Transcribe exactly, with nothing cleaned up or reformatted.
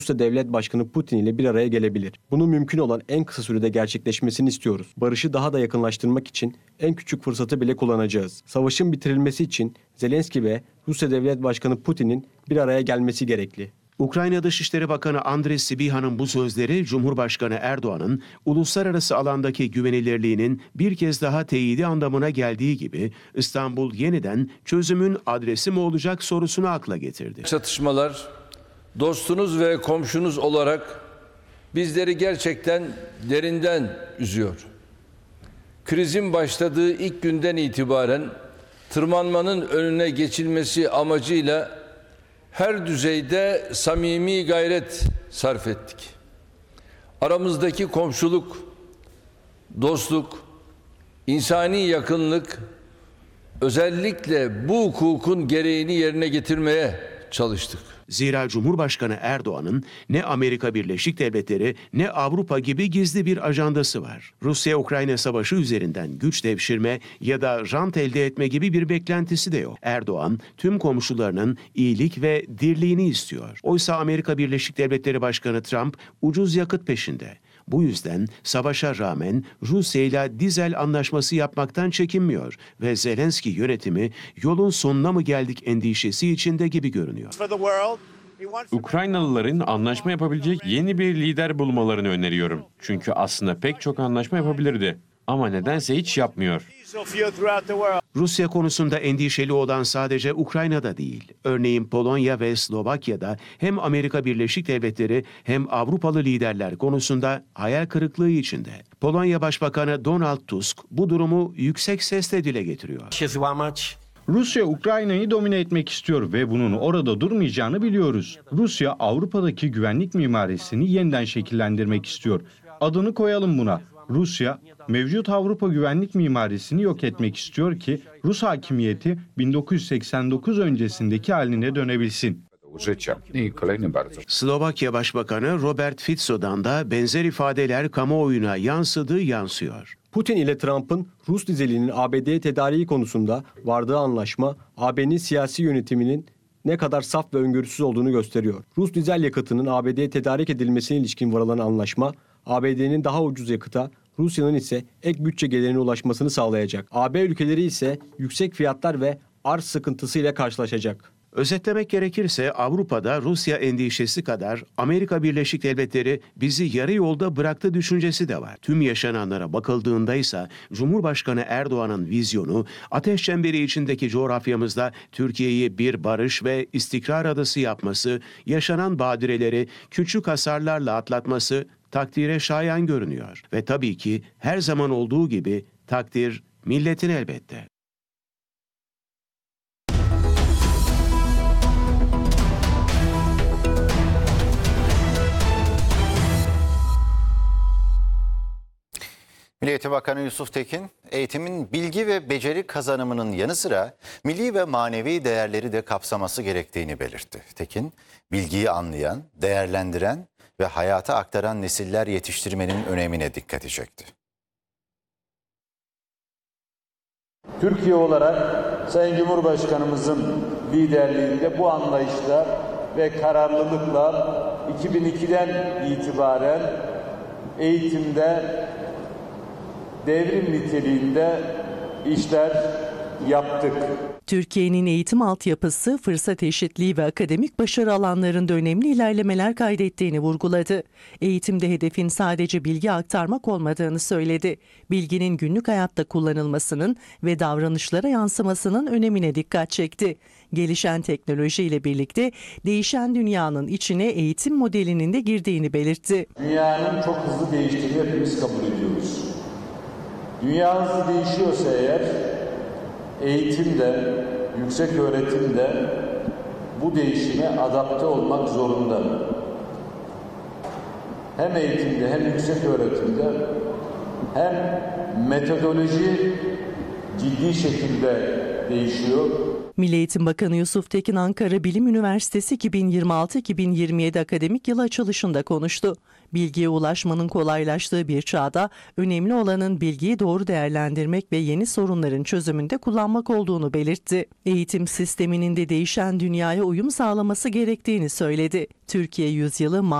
Rusya Devlet Başkanı Putin ile bir araya gelebilir. Bunun mümkün olan en kısa sürede gerçekleşmesini istiyoruz. Barışı daha da yakınlaştırmak için en küçük fırsatı bile kullanacağız. Savaşın bitirilmesi için Zelenski ve Rusya Devlet Başkanı Putin'in bir araya gelmesi gerekli. Ukrayna Dışişleri Bakanı Andriy Sibiha'nın bu sözleri Cumhurbaşkanı Erdoğan'ın uluslararası alandaki güvenilirliğinin bir kez daha teyidi anlamına geldiği gibi İstanbul yeniden çözümün adresi mi olacak sorusunu akla getirdi. Çatışmalar dostunuz ve komşunuz olarak bizleri gerçekten derinden üzüyor. Krizin başladığı ilk günden itibaren tırmanmanın önüne geçilmesi amacıyla her düzeyde samimi gayret sarf ettik. Aramızdaki komşuluk, dostluk, insani yakınlık özellikle bu hukukun gereğini yerine getirmeye çalıştık. Zira Cumhurbaşkanı Erdoğan'ın ne Amerika Birleşik Devletleri ne Avrupa gibi gizli bir ajandası var. Rusya-Ukrayna savaşı üzerinden güç devşirme ya da rant elde etme gibi bir beklentisi de yok. Erdoğan tüm komşularının iyilik ve dirliğini istiyor. Oysa Amerika Birleşik Devletleri Başkanı Trump ucuz yakıt peşinde. Bu yüzden savaşa rağmen Rusya ile dizel anlaşması yapmaktan çekinmiyor ve Zelenski yönetimi yolun sonuna mı geldik endişesi içinde gibi görünüyor. Ukraynalıların anlaşma yapabilecek yeni bir lider bulmalarını öneriyorum. Çünkü aslında pek çok anlaşma yapabilirdi. Ama nedense hiç yapmıyor. Rusya konusunda endişeli olan sadece Ukrayna'da değil. Örneğin Polonya ve Slovakya'da hem Amerika Birleşik Devletleri hem Avrupalı liderler konusunda hayal kırıklığı içinde. Polonya Başbakanı Donald Tusk bu durumu yüksek sesle dile getiriyor. Rusya Ukrayna'yı domine etmek istiyor ve bunun orada durmayacağını biliyoruz. Rusya Avrupa'daki güvenlik mimarisini yeniden şekillendirmek istiyor. Adını koyalım buna. Rusya mevcut Avrupa güvenlik mimarisini yok etmek istiyor ki Rus hakimiyeti bin dokuz yüz seksen dokuz öncesindeki haline dönebilsin. Slovakya Başbakanı Robert Fico'dan da benzer ifadeler kamuoyuna yansıdığı yansıyor. Putin ile Trump'ın Rus dizelinin A B D'ye tedariği konusunda vardığı anlaşma, A B D'nin siyasi yönetiminin ne kadar saf ve öngörüsüz olduğunu gösteriyor. Rus dizel yakıtının A B D'ye tedarik edilmesine ilişkin varılan anlaşma, A B D'nin daha ucuz yakıta, Rusya'nın ise ek bütçe gelirine ulaşmasını sağlayacak. A B ülkeleri ise yüksek fiyatlar ve arz sıkıntısı ile karşılaşacak. Özetlemek gerekirse Avrupa'da Rusya endişesi kadar Amerika Birleşik Devletleri bizi yarı yolda bıraktı düşüncesi de var. Tüm yaşananlara bakıldığında ise Cumhurbaşkanı Erdoğan'ın vizyonu ateş çemberi içindeki coğrafyamızda Türkiye'yi bir barış ve istikrar adası yapması, yaşanan badireleri küçük hasarlarla atlatması takdire şayan görünüyor. Ve tabii ki her zaman olduğu gibi takdir milletin elbette. Milli Eğitim Bakanı Yusuf Tekin, eğitimin bilgi ve beceri kazanımının yanı sıra milli ve manevi değerleri de kapsaması gerektiğini belirtti. Tekin, bilgiyi anlayan, değerlendiren ve hayata aktaran nesiller yetiştirmenin önemine dikkat çekti. Türkiye olarak Sayın Cumhurbaşkanımızın liderliğinde bu anlayışla ve kararlılıkla iki bin ikiden itibaren eğitimde devrim niteliğinde işler yaptık. Türkiye'nin eğitim altyapısı, fırsat eşitliği ve akademik başarı alanlarında önemli ilerlemeler kaydettiğini vurguladı. Eğitimde hedefin sadece bilgi aktarmak olmadığını söyledi. Bilginin günlük hayatta kullanılmasının ve davranışlara yansımasının önemine dikkat çekti. Gelişen teknolojiyle birlikte değişen dünyanın içine eğitim modelinin de girdiğini belirtti. Dünyanın çok hızlı değiştiğini hepimiz kabul ediyoruz. Dünya hızlı değişiyorsa eğer, eğitimde, yüksek öğretimde bu değişime adapte olmak zorunda. Hem eğitimde hem yüksek öğretimde hem metodoloji ciddi şekilde değişiyor. Milli Eğitim Bakanı Yusuf Tekin Ankara Bilim Üniversitesi iki bin yirmi altı iki bin yirmi yedi akademik yılı açılışında konuştu. Bilgiye ulaşmanın kolaylaştığı bir çağda önemli olanın bilgiyi doğru değerlendirmek ve yeni sorunların çözümünde kullanmak olduğunu belirtti. Eğitim sisteminin de değişen dünyaya uyum sağlaması gerektiğini söyledi. Türkiye Yüzyılı